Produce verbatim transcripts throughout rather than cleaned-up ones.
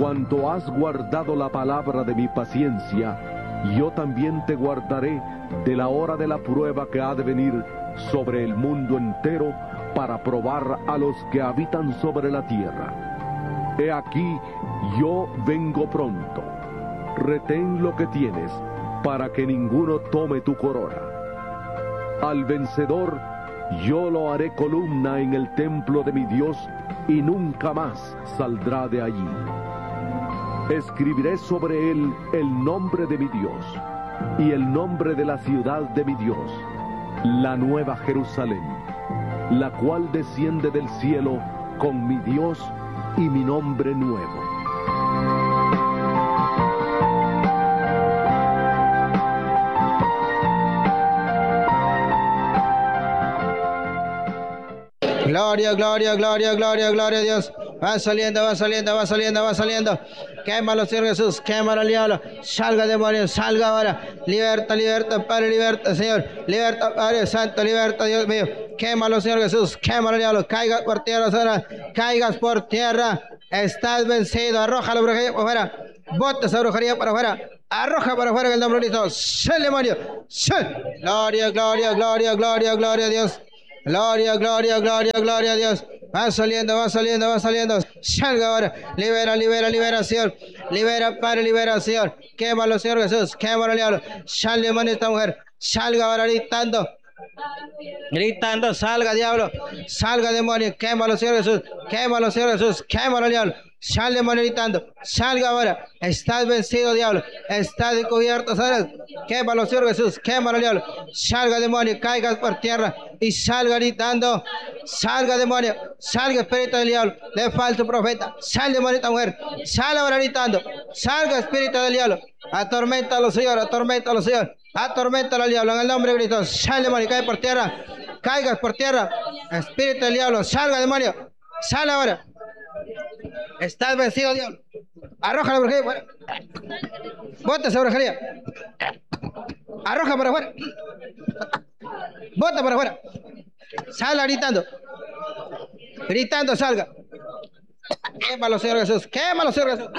cuanto has guardado la palabra de mi paciencia, yo también te guardaré de la hora de la prueba que ha de venir sobre el mundo entero para probar a los que habitan sobre la tierra. He aquí, yo vengo pronto. Retén lo que tienes, para que ninguno tome tu corona. Al vencedor, yo lo haré columna en el templo de mi Dios, y nunca más saldrá de allí. Escribiré sobre él el nombre de mi Dios, y el nombre de la ciudad de mi Dios, la nueva Jerusalén, la cual desciende del cielo con mi Dios y mi nombre nuevo. Gloria, gloria, gloria, gloria, gloria a Dios. Va saliendo, va saliendo, va saliendo, va saliendo. Quémalo, Señor Jesús, quémalo al diablo. Salga, demonio, salga ahora. Liberta, liberta, Padre, liberta, Señor. Liberta, Padre Santo, liberta, Dios mío. Quémalo, Señor Jesús, quémalo al diablo. Caigas por tierra, Señor. Caigas por tierra. Estás vencido. Arroja la brujería para afuera. Bota esa brujería para afuera. Arroja para afuera en el nombre de Cristo. Sal, demonio. Sal. Gloria, gloria, gloria, gloria, gloria a Dios. Gloria, gloria, gloria, gloria a Dios. Va saliendo, va saliendo, va saliendo. Salga ahora. Libera, libera, libera, Señor. Libera, Padre, libera, Señor. Quémalo, Señor Jesús. Quémalo, diablo. Sal, demonio, esta mujer. Salga ahora gritando. Gritando, salga, diablo. Salga, demonio. Quémalo, Señor Jesús. Quémalo, Señor Jesús. Quémalo, diablo. Sal, demonio, gritando. Salga ahora. Estás vencido, diablo. Estás descubierto, ¿sabes? Quémalo, Señor Jesús. Quémalo, diablo. Salga, demonio. Caigas por tierra. Y salga gritando. Salga, demonio. Salga, espíritu del diablo. De falso profeta. Sal, demonio, esta mujer. Sal ahora gritando. Salga, espíritu del diablo. Atorméntalo, Señor. Atorméntalo, Señor. Atorméntalo al diablo. En el nombre de Cristo. Sal, demonio. Cae por tierra. Caigas por tierra. Espíritu del diablo. Salga, demonio. Sal ahora. Estás vencido, diablo. Arroja la brujería fuera. Bota esa brujería. Arroja para afuera. Bota para afuera. Salga gritando. Gritando, salga. Quémalo, Señor Jesús. Quémalo, Señor Jesús.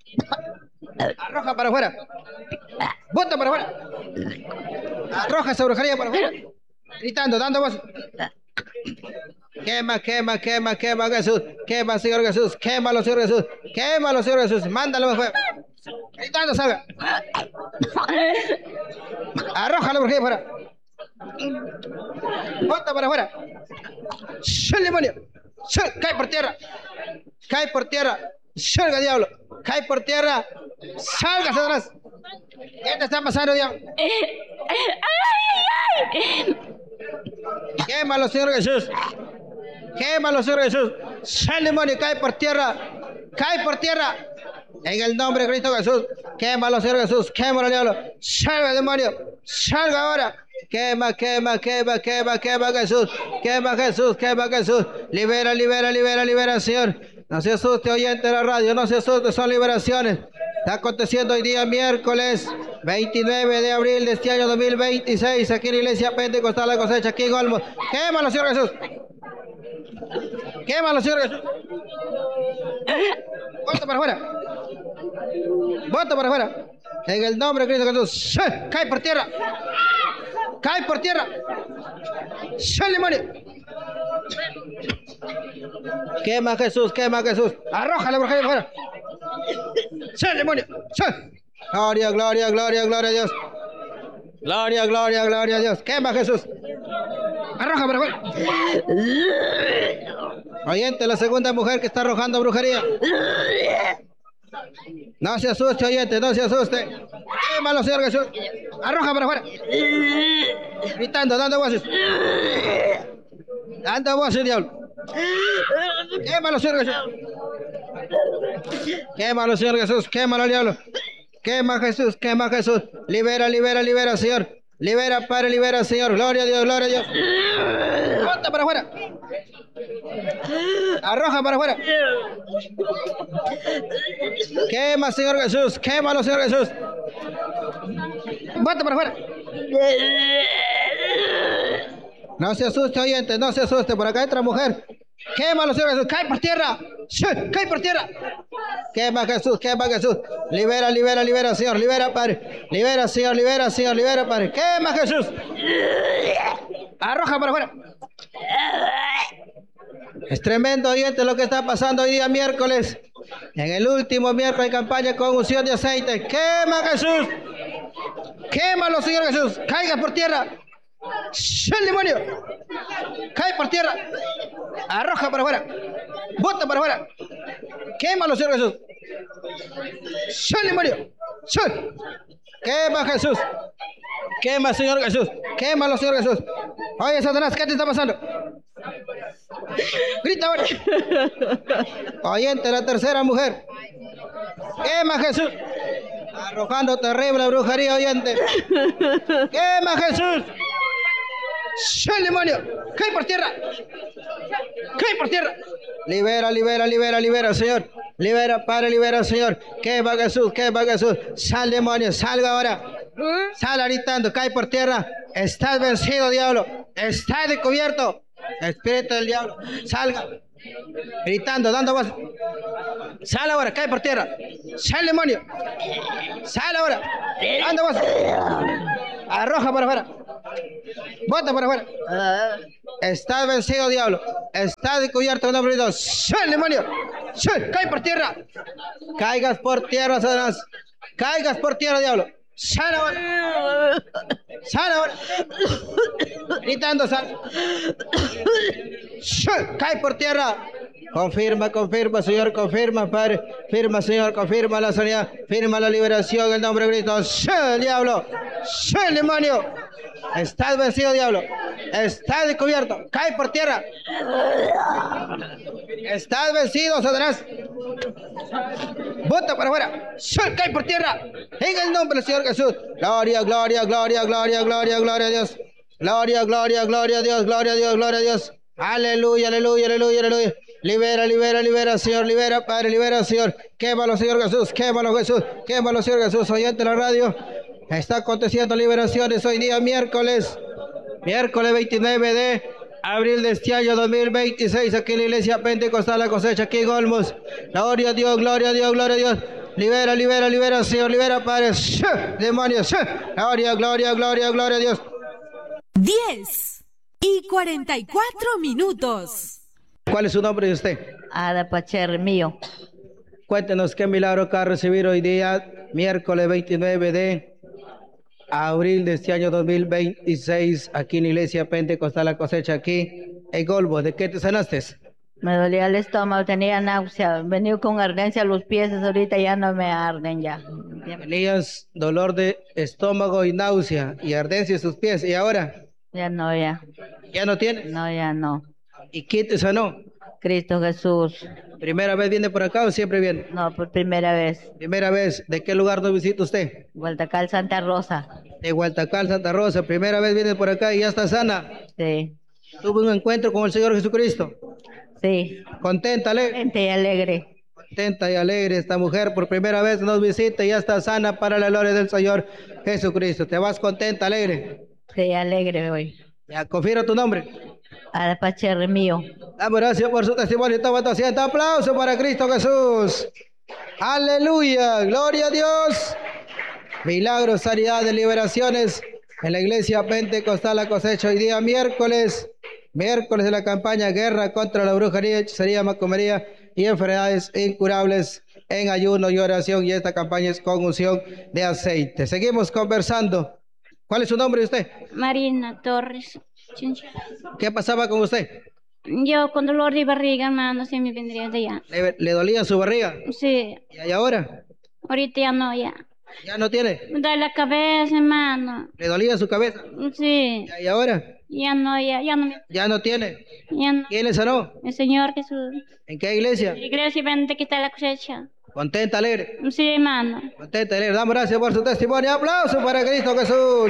Arroja para afuera. Bota para afuera. Arroja esa brujería para afuera. Gritando, dando voz. Quema, quema, quema, quema, Jesús. Quema, Señor Jesús. Quémalo, Señor Jesús. Quémalo, Señor Jesús. Mándalo afuera. Gritando, salga. Arroja la brujería fuera. Bota para afuera. Sal, demonio. Sal, cae por tierra. Cae por tierra. Salga, diablo. Cae por tierra. Salga, Satanás. ¿Qué te está pasando, diablo? Quémalo, Señor Jesús. Quémalo, Señor Jesús. Sal, demonio, cae por tierra. Cae por tierra. En el nombre de Cristo Jesús. Quémalo, Señor Jesús. Quémalo, diablo. Salga, demonio. Salga ahora. Quema, quema, quema, quema, quema, Jesús. Quema, Jesús, quema, Jesús. Libera, libera, libera, libera, Señor. No se asuste, oyente de la radio. No se asuste, son liberaciones. Está aconteciendo hoy día miércoles veintinueve de abril de este año dos mil veintiséis. Aquí en la iglesia Pentecostal La Cosecha, aquí en Olmos. Quémalo, Señor Jesús. Quémalo, Señor Jesús. Bota para afuera. Bota para afuera. En el nombre de Cristo Jesús. Cae por tierra. Cae por tierra. Sal, demonio. Quema, Jesús, quema, Jesús. Arroja la brujería afuera. Sal, demonio. Sal. Gloria, gloria, gloria, gloria a Dios. Gloria, gloria, gloria a Dios. Quema, Jesús. Arroja para afuera. Oyente, la segunda mujer que está arrojando brujería. No se asuste, oyente, no se asuste. Quémalo, Señor Jesús. Arroja para afuera. Gritando, dando voces. Dando voces, diablo. Quémalo, Señor Jesús. Quémalo, Señor Jesús. Quémalo, diablo. Quema, Jesús. Quema, Jesús. Libera, libera, libera, Señor. Libera, Padre, libera, Señor. Gloria a Dios, gloria a Dios. Bota para afuera. Arroja para afuera. Quema, Señor Jesús. Quémalo, Señor Jesús. Bota para afuera. No se asuste, oyente, no se asuste. Por acá entra mujer. Quémalo, Señor Jesús. Cae por tierra. Cae por tierra. Quema Jesús, quema Jesús. Libera, libera, libera, Señor. Libera, Padre. Libera, Señor, libera, Señor. Libera, Padre. Quema Jesús. Arroja para afuera. Es tremendo, oyente, lo que está pasando hoy día miércoles. En el último miércoles de campaña con unción de aceite. Quema Jesús. Quémalo, Señor Jesús. Caiga por tierra. El demonio. Cae por tierra. Arroja para afuera. Bota para afuera. Quémalo, Señor Jesús. El demonio. Quema Jesús. Quema, Señor Jesús. Quémalo, Señor Jesús. Oye, Satanás, ¿qué te está pasando? Grita ahora. Oyente, la tercera mujer. Quema Jesús. Arrojando terrible brujería, oyente. Quema Jesús. ¡El demonio! ¡Cae por tierra! ¡Cae por tierra! Libera, libera, libera, libera, Señor. Libera, Padre, libera, Señor. Quema Jesús, quema Jesús. Sal, demonio, salga ahora. Sal gritando, cae por tierra. Estás vencido, diablo. Estás descubierto. Espíritu del diablo, salga. Gritando, dando voz. Sal ahora, cae por tierra. Sal, demonio. Sal ahora. Dando voz. Arroja para afuera. Bota para afuera. Estás vencido, diablo. Estás descubierto en nombre de Dios. Sal, demonio. Sal, cae por tierra. Caigas por tierra, Satanás. Caigas por tierra, diablo. Sal ahora. Sal ahora. Gritando, sal. Sal, cae por tierra. Confirma, confirma, Señor, confirma, Padre. Firma, Señor, confirma la sanidad. Firma la liberación en el nombre de Cristo. Sal, diablo. Sal, demonio. Estás vencido, diablo. Estás descubierto. Cae por tierra. Estás vencido, Satanás. Bota para afuera. Sal, cae por tierra. En el nombre del Señor Jesús. Gloria, gloria, gloria, gloria, gloria, gloria a Dios. Gloria, gloria, gloria a Dios, gloria a Dios, gloria a Dios. Aleluya, aleluya, aleluya, aleluya. Libera, libera, libera, Señor, libera, Padre, libera, Señor. Quémalo, Señor Jesús, quémalo, Jesús. Quémalo, Señor Jesús. Oyente la radio. Está aconteciendo liberaciones hoy día miércoles, miércoles veintinueve de abril de este año dos mil veintiséis, aquí en la iglesia Pentecostal La Cosecha, aquí en Olmos. Gloria a Dios, gloria a Dios, gloria a Dios. Libera, libera, libera, Señor, libera, Padre. Demonios, gloria, gloria, gloria, gloria a Dios. diez y cuarenta y cuatro minutos. ¿Cuál es su nombre de usted? Ada Pacher mío. Cuéntenos qué milagro que ha recibido hoy día, miércoles veintinueve de abril de este año dos mil veintiséis, aquí en la iglesia Pentecostal La Cosecha, aquí en Olmos. ¿De qué te sanaste? Me dolía el estómago, tenía náusea, venía con ardencia a los pies, ahorita ya no me arden ya. Tenías dolor de estómago y náusea y ardencia en sus pies, ¿y ahora? Ya no, ya. ¿Ya no tienes? No, ya no. ¿Y quién te sanó? Cristo Jesús. ¿Primera vez viene por acá o siempre viene? No, por primera vez. Primera vez. ¿De qué lugar nos visita usted? Gualtacal, Santa Rosa. De Gualtacal, Santa Rosa. Primera vez viene por acá y ya está sana. Sí. Tuvo un encuentro con el Señor Jesucristo. Sí. Contenta, alegre. Gente y alegre. Contenta y alegre esta mujer por primera vez nos visita y ya está sana para la gloria del Señor Jesucristo. ¿Te vas contenta, alegre? Sí, alegre hoy. Ya, confirma tu nombre. Ada Pacher mío. Damos gracias por su testimonio. Toma tu asiento. Aplauso para Cristo Jesús. Aleluya. Gloria a Dios. Milagros, sanidades, liberaciones en la iglesia Pentecostal La Cosecha. Hoy día miércoles. Miércoles de la campaña Guerra contra la brujería, hechicería, macumería y enfermedades incurables en ayuno y oración. Y esta campaña es con unción de aceite. Seguimos conversando. ¿Cuál es su nombre de usted? Marina Torres. Chincha. ¿Qué pasaba con usted? Yo con dolor de barriga, hermano, se me vendría de allá. ¿Le, le dolía su barriga? Sí, ¿Y ahora? ahorita ya no, ya. ¿Ya no tiene? Me duele la cabeza, hermano. ¿Le dolía su cabeza? Sí, ¿Y ahora? ya no, ya, ya no me... ¿Ya no tiene? Ya no. ¿Quién le sanó? El Señor Jesús. ¿En qué iglesia? La iglesia vende que está la cosecha. Contenta, alegre. Sí, hermano. Contenta, alegre. Damos gracias por su testimonio. Aplauso para Cristo Jesús.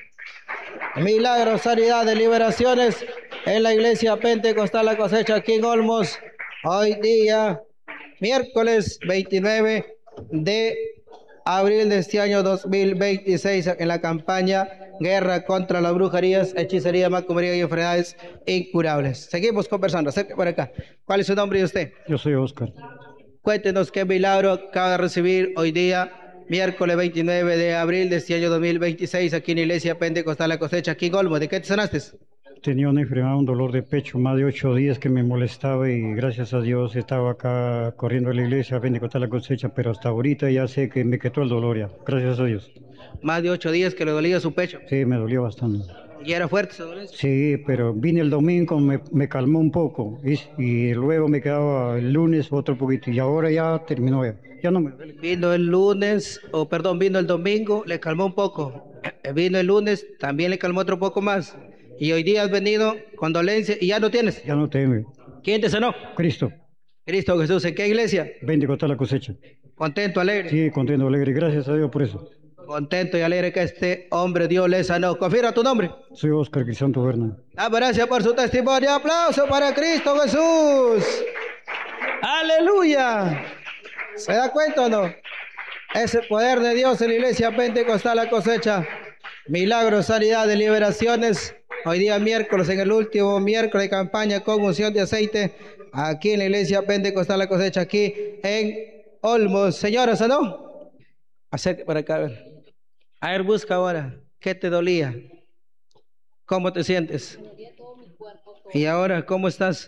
Milagros, sanidades, liberaciones en la iglesia Pentecostal La Cosecha aquí en Olmos. Hoy día, miércoles veintinueve de abril de este año dos mil veintiséis, en la campaña guerra contra las brujerías, hechicería, macumería y enfermedades incurables. Seguimos conversando, acerca por acá. ¿Cuál es su nombre y usted? Yo soy Oscar. Cuéntenos qué milagro acaba de recibir hoy día, miércoles veintinueve de abril de este año dos mil veintiséis, aquí en la Iglesia Pentecostal La Cosecha, aquí en Olmo. ¿De qué te sanaste? Tenía una enfermedad, un dolor de pecho, más de ocho días que me molestaba y gracias a Dios estaba acá corriendo a la iglesia Pentecostal La Cosecha, pero hasta ahorita ya sé que me quitó el dolor ya, gracias a Dios. Más de ocho días que le dolía su pecho. Sí, me dolió bastante. ¿Y era fuerte esa dolencia? Sí, pero vine el domingo, me, me calmó un poco y, y luego me quedaba el lunes otro poquito y ahora ya terminó ya, ya no me duele. Vino el lunes, o perdón, vino el domingo, le calmó un poco. Vino el lunes, también le calmó otro poco más. Y hoy día has venido con dolencia y ya no tienes. Ya no tengo. ¿Quién te sanó? Cristo, Cristo Jesús. ¿En qué iglesia? Pentecostal La Cosecha. Contento, alegre. Sí, contento, alegre, gracias a Dios por eso. Contento y alegre que este hombre Dios le sanó. Confirma tu nombre. Soy Oscar Crisanto Berna. Damos gracias por su testimonio. Aplauso para Cristo Jesús. Aleluya. ¿Se da cuenta o no? Es el poder de Dios en la Iglesia Pentecostal La Cosecha. Milagros, sanidades, liberaciones. Hoy día miércoles, en el último miércoles de campaña con unción de aceite, aquí en la Iglesia Pentecostal La Cosecha, aquí en Olmos. Señora, ¿sanó? Acércate para acá, a ver. A ver, busca ahora. ¿Qué te dolía? ¿Cómo te sientes? ¿Y ahora cómo estás?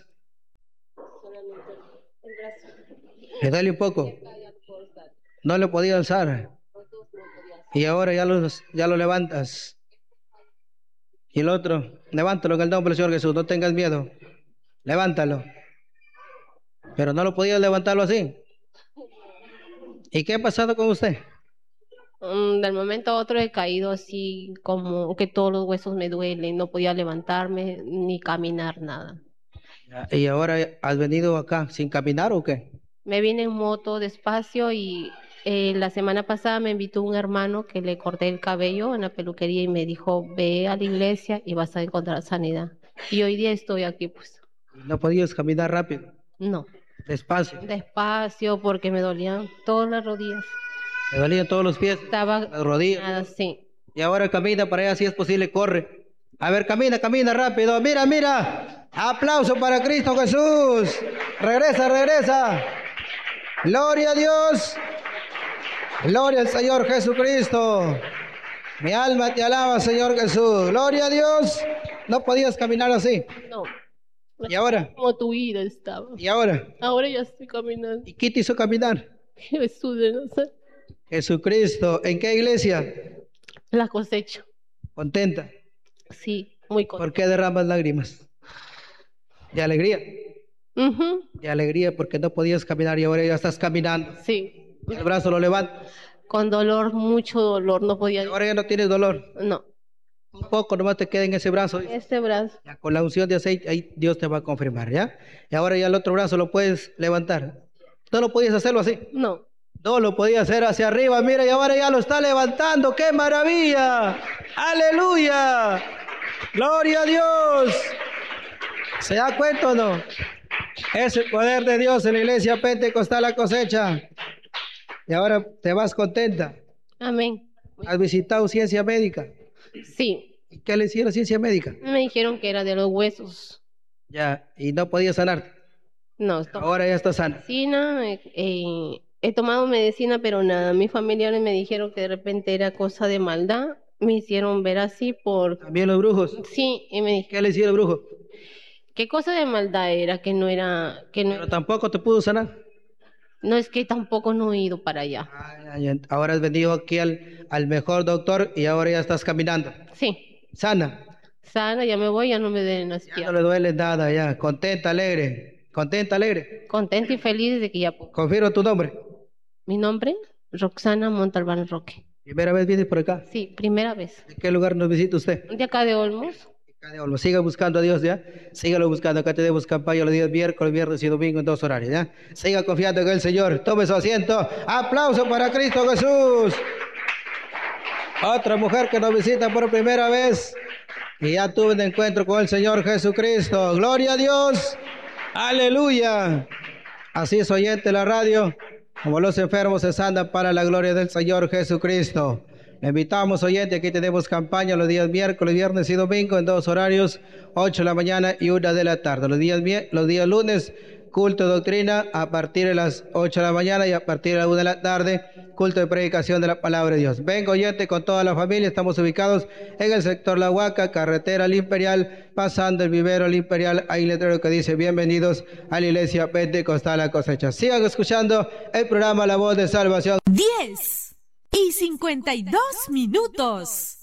¿Le duele un poco? No lo podía alzar. Y ahora ya lo, ya lo levantas. Y el otro, levántalo en el nombre del Señor Jesús, no tengas miedo. Levántalo. Pero no lo podías levantarlo así. ¿Y qué ha pasado con usted? Mm, del momento a otro he caído así como que todos los huesos me duelen, no podía levantarme ni caminar nada. ¿Y ahora has venido acá sin caminar o qué? Me vine en moto despacio y eh, la semana pasada me invitó un hermano que le corté el cabello en la peluquería y me dijo, ve a la iglesia y vas a encontrar sanidad. Y hoy día estoy aquí pues. ¿No podías caminar rápido? No, Despacio. despacio porque me dolían todas las rodillas. Me dolían todos los pies, Estaba las rodillas. nada así. Y ahora camina para allá si es posible, corre. A ver, camina, camina rápido. Mira, mira. Aplauso para Cristo Jesús. Regresa, regresa. Gloria a Dios. Gloria al Señor Jesucristo. Mi alma te alaba, Señor Jesús. Gloria a Dios. No podías caminar así. No. ¿Y ahora? Como tu vida estaba. ¿Y ahora? Ahora ya estoy caminando. ¿Y qué te hizo caminar? Jesús de Nazaret. Jesucristo. ¿En qué iglesia? La cosecha. Contenta. Sí, muy contenta. ¿Por qué derramas lágrimas? De alegría. Ujú, De alegría porque no podías caminar y ahora ya estás caminando. sí. El brazo lo levantas. Con dolor, mucho dolor, no Y podía. ahora ya no tienes dolor. No. Un poco nomás te queda en ese brazo. Este brazo. Ya, con la unción de aceite, ahí Dios te va a confirmar, ¿ya? Y ahora ya el otro brazo lo puedes levantar. No lo podías hacerlo así. No. No lo podía hacer hacia arriba. Mira, y ahora ya lo está levantando. ¡Qué maravilla! ¡Aleluya! ¡Gloria a Dios! ¿Se da cuenta o no? Es el poder de Dios en la Iglesia Pentecostal La Cosecha. Y ahora te vas contenta. Amén. ¿Has visitado ciencia médica? Sí. ¿Y qué le hicieron ciencia médica? Me dijeron que era de los huesos. Ya, y no podía sanar. No, esto- Ahora ya está sana. medicina. eh, eh, he tomado medicina, pero nada. Mis familiares me dijeron que de repente era cosa de maldad. Me hicieron ver así por... También los brujos. Sí, y me dijeron, ¿Qué le hicieron brujo? ¿qué cosa de maldad era? Que no era... que no, Pero tampoco te pudo sanar. no es que tampoco no he ido para allá. Ay, ay, ay. Ahora has venido aquí al, al mejor doctor y ahora ya estás caminando. Sí. Sana. Sana, ya me voy, ya no me den las Ya no piernas. le duele nada, ya. Contenta, alegre. Contenta, alegre. Contenta y feliz de que ya puedo. Confirmo tu nombre. Mi nombre, Roxana Montalbán Roque. Primera vez vienes por acá. Sí, primera vez. ¿De qué lugar nos visita usted? De acá de Olmos. Acá de Olmo. Siga buscando a Dios, ¿ya? Sígalo buscando. Acá tenemos campaña los días miércoles, viernes y domingo en dos horarios, ¿ya? Siga confiando en el Señor. Tome su asiento. Aplauso para Cristo Jesús. Otra mujer que nos visita por primera vez y ya tuve un encuentro con el Señor Jesucristo. Gloria a Dios. Aleluya. Así es, oyente de la radio. Como los enfermos se sanan para la gloria del Señor Jesucristo. Le invitamos, oyente, que tenemos campaña los días miércoles, viernes y domingo en dos horarios, ocho de la mañana y una de la tarde. Los días, los días lunes, culto de doctrina a partir de las ocho de la mañana y a partir de la una de la tarde, culto de predicación de la palabra de Dios. Venga, oyente, con toda la familia. Estamos ubicados en el sector La Huaca, carretera al Imperial, pasando el vivero al Imperial. Hay un letrero que dice: bienvenidos a la iglesia Pentecostal La Cosecha. Sigan escuchando el programa La Voz de Salvación. diez y cincuenta y dos minutos.